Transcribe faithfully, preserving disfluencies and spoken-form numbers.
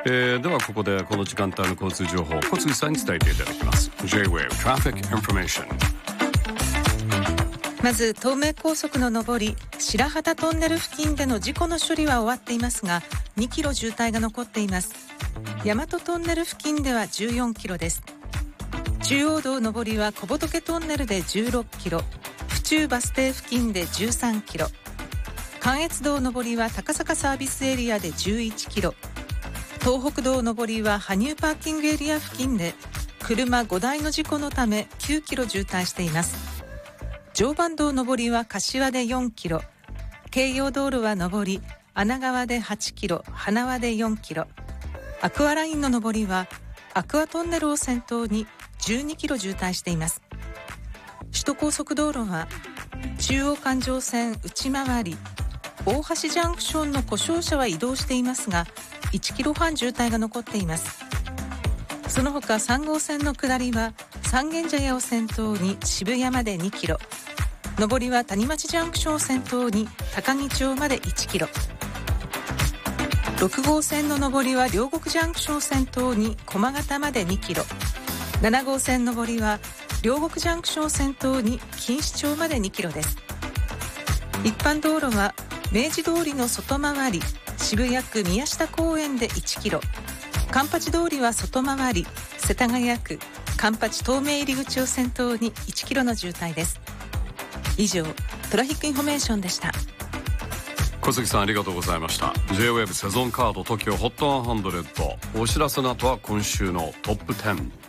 えー、ではここでこの時間帯の交通情報を小杉さんに伝えていただきます。 J-Wave Traffic Information。 まず東名高速の上り白旗トンネル付近での事故の処理は終わっていますがにキロ渋滞が残っています。大和トンネル付近ではじゅうよんキロです。中央道上りは小仏トンネルでじゅうろっキロ、府中バス停付近でじゅうさんキロ、関越道上りは高坂サービスエリアでじゅういちキロ、東北道上りは羽生パーキングエリア付近で車ごだいの事故のためきゅうキロ渋滞しています。常磐道上りは柏でよんキロ、京葉道路は上り穴川ではちキロ、花輪でよんキロ、アクアラインの上りはアクアトンネルを先頭にじゅうにキロ渋滞しています。首都高速道路は中央環状線内回り大橋ジャンクションの故障車は移動していますがいちキロはん渋滞が残っています。その他さん号線の下りは三軒茶屋を先頭に渋谷までにキロ、上りは谷町ジャンクションを先頭に高木町までいちキロ、ろく号線の上りは両国ジャンクションを先頭に駒形までにキロ、なな号線上りは両国ジャンクションを先頭に錦糸町までにキロです。一般道路は明治通りの外回り渋谷区宮下公園でいちキロ、環八通りは外回り世田谷区環八東名入り口を先頭にいちキロの渋滞です。以上トラフィックインフォメーションでした。 小杉さんありがとうございました。 J-Wave セゾンカード トキオ ホットハンドレッド。お知らせの後は今週のトップじゅう。